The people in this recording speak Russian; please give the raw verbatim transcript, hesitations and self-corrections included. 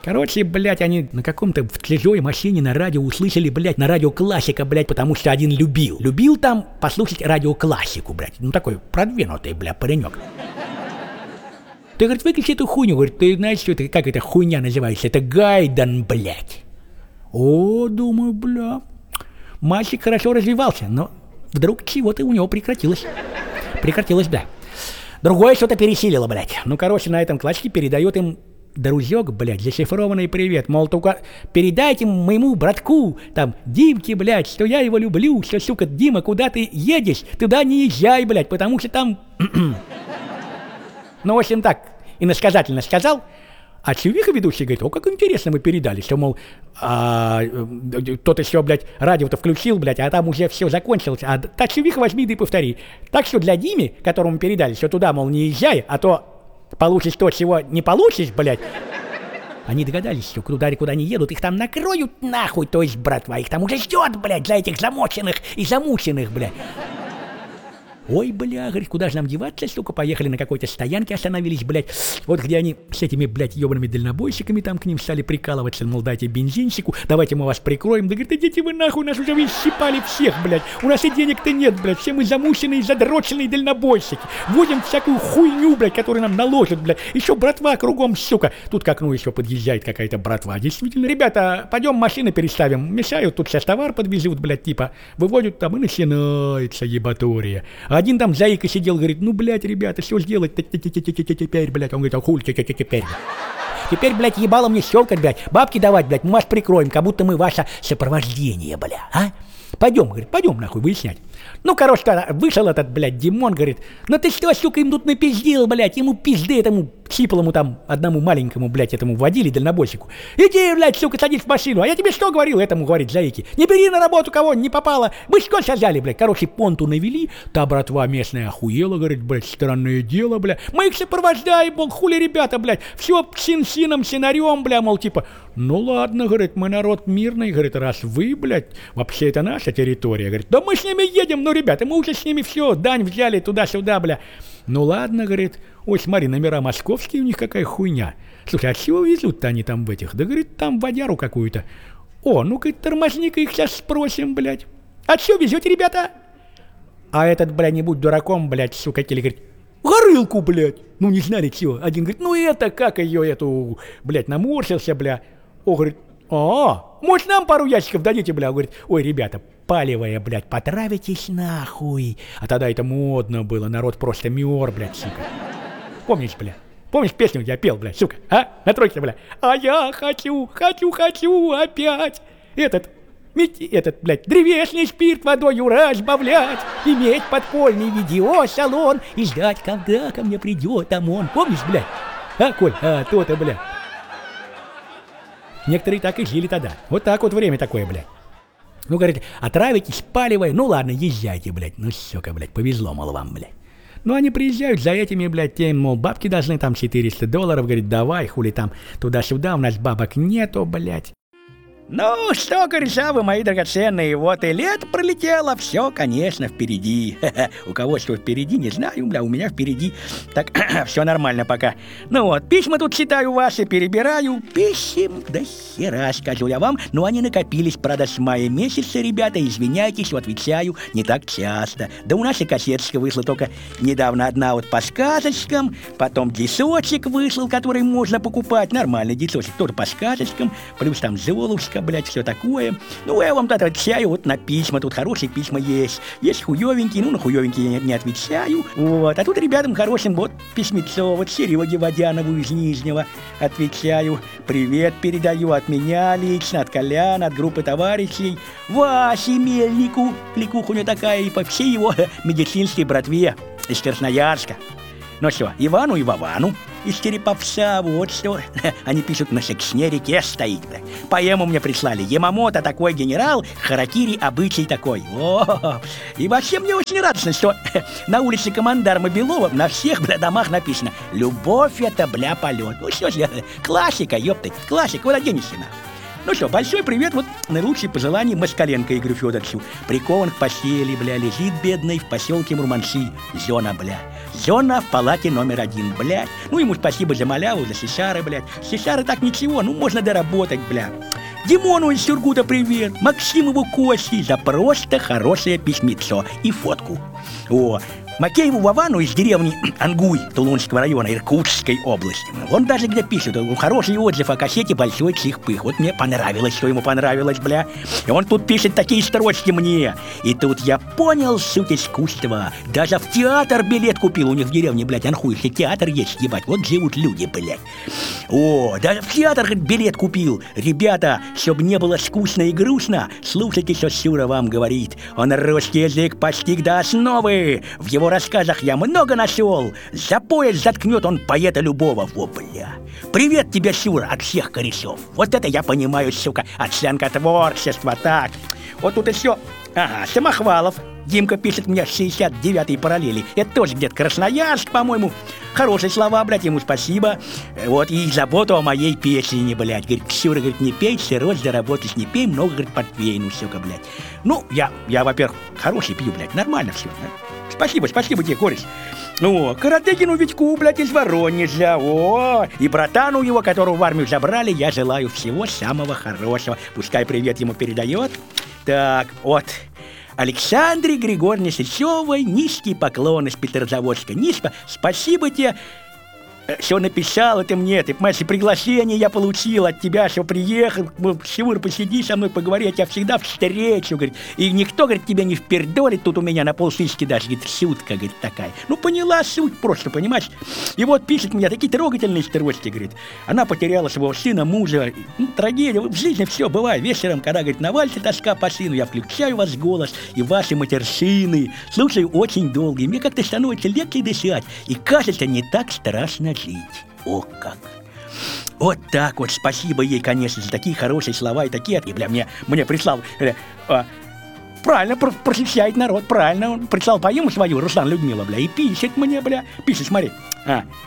Короче, блядь, они на каком-то в чужой машине на радио услышали, блядь, на радио классика, блядь, потому что один любил. Любил там послушать радиоклассику, блядь. Ну такой продвинутый, блядь, паренек. Ты, говорит, выключи эту хуйню. Говорит, ты знаешь, что это, как эта хуйня называется? Это Гайден, блядь. О, думаю, бля. Мальчик хорошо развивался, но вдруг чего-то у него прекратилось. Прекратилось, бля. Другое что-то пересилило, блядь. Ну, короче, на этом классике передает им друзек, блядь, зашифрованный привет. Мол, только передайте моему братку, там, Димке, блядь, что я его люблю, что, сука, Дима, куда ты едешь? Туда не езжай, блядь, потому что там... Ну, в общем, так, иносказательно сказал, а Чувиха ведущий говорит, о, как интересно мы передали, что, мол, а, тот еще, блядь, радио-то включил, блядь, а там уже все закончилось, а так, Чувиха, возьми да и повтори. Так что для Димы, которому передали, что туда, мол, не езжай, а то получишь то, чего не получишь, блядь. Они догадались, что куда куда не едут, их там накроют нахуй, то есть, братва, их там уже ждет, блядь, за этих замоченных и замученных, блядь. Ой, бля, говорит, куда же нам деваться, сука, поехали на какой-то стоянке, остановились, блядь, вот где они с этими, блядь, ебаными дальнобойщиками там к ним стали прикалываться, мол, дайте бензинчику, давайте мы вас прикроем, да, говорит, идите вы нахуй, нас уже исчипали всех, блядь, у нас и денег-то нет, блядь, все мы замученные, задроченные дальнобойщики, возим всякую хуйню, блядь, которую нам наложат, блядь, еще братва кругом, сука, тут к окну еще подъезжает какая-то братва, действительно, ребята, пойдем машины переставим, мешают, тут сейчас товар подвезут, блядь, типа, выводят там и начинается ебатория. Один там заика сидел, говорит, ну, блядь, ребята, что сделать теперь, блядь? Он говорит, а хуй теперь? Теперь, блядь, ебало мне щелкать, блядь, бабки давать, блядь, мы вас прикроем, как будто мы ваше сопровождение, бля, а? Пойдем, говорит, пойдем, нахуй, выяснять. Ну, короче, вышел этот, блядь, Димон, говорит, ну ты что, сука, им тут напиздил, блядь, ему пизды этому сиплому там, одному маленькому, блядь, этому водили дальнобойщику. Иди, блядь, сука, садись в машину, а я тебе что говорил, этому, говорит, заики, не бери на работу кого не попало, мы что сажали, блядь, короче, понту навели, та братва местная охуела, говорит, блядь, странное дело, блядь, мы их сопровождаем, мол, хули ребята, блядь, все син-сином, синарем, бля, мол, типа, ну ладно, говорит, мы народ мирный, говорит, раз вы, блядь, вообще это наша территория, говорит, да мы с ними едем, ну, ребята, мы уже с ними все, дань взяли туда-сюда, бля. Ну ладно, говорит, ой, смотри, номера московские у них какая хуйня. Слушай, а чего везут-то они там в этих? Да, говорит, там водяру какую-то. О, ну-ка, тормозни-ка их сейчас спросим, блядь. А что везете, ребята? А этот, бля, не будь дураком, блядь, сука, теле, говорит, горылку, блядь. Ну, не знали, чего. Один говорит, ну это, как ее, эту, блядь, наморщился, бля. О, говорит, а, может, нам пару ящиков дадите, бля? Говорит, ой, ребята, палевая, блядь, потравитесь нахуй. А тогда это модно было, народ просто мёр, блядь, сука. Помнишь, бля? Помнишь песню я пел, блядь, сука, а? На тройке, бля. А я хочу, хочу, хочу опять этот, этот, блядь, древесный спирт водою разбавлять, иметь подпольный видеосалон и ждать, когда ко мне придет ОМОН. Помнишь, блядь? А, Коль, а, то-то, блядь. Некоторые так и жили тогда. Вот так вот время такое, блядь. Ну, говорит, отравитесь, палевая, ну ладно, езжайте, блядь. Ну, сука, блядь, повезло, мол, вам, блядь. Ну, они приезжают за этими, блядь, тем, мол, бабки должны там четыреста долларов, говорит, давай, хули там, туда-сюда, у нас бабок нету, блядь. Ну, что, кореша, вы мои драгоценные, вот и лето пролетело, все, конечно, впереди. У кого что впереди, не знаю, бля, у меня впереди. Так, все нормально пока. Ну вот, письма тут читаю ваши, перебираю. Писем до хера, скажу я вам, но они накопились, правда, с мая месяца, ребята, извиняйтесь, отвечаю не так часто. Да у нас и кассеточка вышла только недавно одна вот по сказочкам, потом дисочек вышел, который можно покупать, нормальный дисочек, тоже по сказочкам, плюс там Золушка, блять, все такое. Ну, я вам тут отвечаю вот на письма, тут хорошие письма есть. Есть хуёвенькие, ну, на хуёвенькие я не отвечаю. Вот, а тут ребятам хорошим вот письмецо, вот Сереге Водянову из Нижнего отвечаю. Привет передаю от меня лично, от Коляна, от группы товарищей. Васе Мельнику, кликуха у него такая, и по всей его медицинской братве из Красноярска. Ну что, Ивану и Вовану из Череповца, вот что. Они пишут, на Сексне реке стоит. Поэму мне прислали. Ямамото такой генерал, харакири обычай такой. О, и вообще мне очень радостно, что на улице Командарма Белова на всех, бля, домах написано: любовь это, бля, полет. Ну что ж, классика, ёпта, классика, куда денешься, нахуй. Ну что, большой привет, вот наилучшие пожелания Москаленко Игорю Федоровичу. Прикован к постели, бля, лежит бедный в поселке Мурманши. Зена, бля. Зена в палате номер один, блядь. Ну, ему спасибо за маляву, за сесары, блядь. Сесары так ничего, ну, можно доработать, бля. Димону из Сюргута привет. Максимову Коси за просто хорошее письмецо и фотку. О, Макееву Вовану из деревни Ангуй Тулунского района Иркутской области. Он даже где пишет, хороший отзыв о кассете «Большой чих-пых». Вот мне понравилось, что ему понравилось, бля. И он тут пишет такие строчки мне. И тут я понял суть искусства. Даже в театр билет купил. У них в деревне, блядь, Анхуй, если театр есть, ебать. Вот живут люди, блядь. О, даже в театр, говорит, билет купил. Ребята, чтобы не было скучно и грустно, слушайте, что Сюра вам говорит. Он русский язык постиг до основы. В его рассказах я много нашел. За пояс заткнет он поэта любого. Во, бля. Привет тебе, Сюра, от всех корешов. Вот это я понимаю, сука, оценка творчества. Так, вот тут еще. Ага, Самохвалов. Димка пишет мне с шестьдесят девятой параллели. Это тоже где-то Красноярск, по-моему. Хорошие слова, блядь, ему спасибо. Вот, и заботу о моей песне, блядь. Говорит, Ксюра, говорит, не пей, сырой, заработаешь, не пей, много, говорит, портвейну, сука, блядь. Ну, я, я, во-первых, хороший пью, блядь, нормально все, да? Спасибо, спасибо тебе, кореш. О, Каратыкину Витьку, блядь, из Воронежа, о, и братану его, которого в армию забрали, я желаю всего самого хорошего. Пускай привет ему передает. Так, вот. Александре Григорьевне Сычевой низкий поклон из Петрозаводска. Низко. Спасибо тебе, что написала ты мне. Ты, понимаешь, приглашение я получил от тебя, что приехал. Сюр, посиди со мной, поговори, я тебя всегда встречу, говорит. И никто, говорит, тебя не впердолит. Тут у меня на полсыски даже, говорит, шутка, говорит, такая. Ну, поняла суть просто, понимаешь? И вот пишет мне такие трогательные строчки, говорит. Она потеряла своего сына, мужа. Ну, трагедия. В жизни все бывает. Вечером, когда, говорит, на вальсе тоска по сыну, я включаю вас голос и ваши матершины. Слушаю очень долго. И мне как-то становится легче дышать. И кажется, не так страшно жить. О, как! Вот так вот, спасибо ей, конечно, за такие хорошие слова и такие, и, бля, мне, мне прислал, э, э, правильно, про просвещает народ, правильно, он прислал поэму свою, Руслан Людмила, бля, и пишет мне, бля, пишет, смотри, а,